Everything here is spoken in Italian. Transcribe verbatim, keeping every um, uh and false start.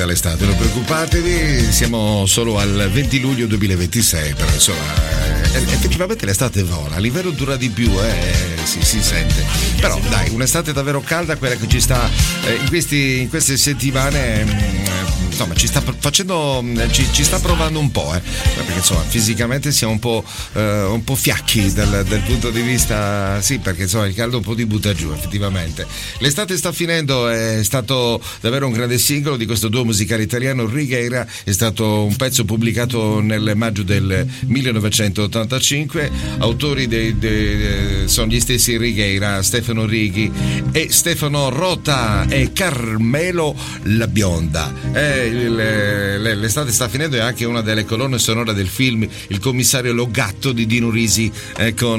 All'estate, non preoccupatevi, siamo solo al venti luglio duemilaventisei, però insomma eh, effettivamente l'estate vola, l'inverno dura di più, eh, si, si sente, però dai, un'estate davvero calda, quella che ci sta eh, in, questi, in queste settimane, mh, insomma ci sta facendo, ci, ci sta provando un po', eh, perché insomma fisicamente siamo un po', eh, un po' fiacchi dal, dal punto di vista, sì, perché insomma il caldo un po' ti butta giù effettivamente. L'estate sta finendo, è stato davvero un grande singolo di questo duo musicale italiano. Righeira è stato un pezzo pubblicato nel maggio del millenovecentottantacinque. Autori dei, dei, sono gli stessi Righeira, Stefano Righi e Stefano Rota e Carmelo La Bionda. Eh, il, l'estate sta finendo, è anche una delle colonne sonore del film Il commissario Logatto di Dino Risi, eh, con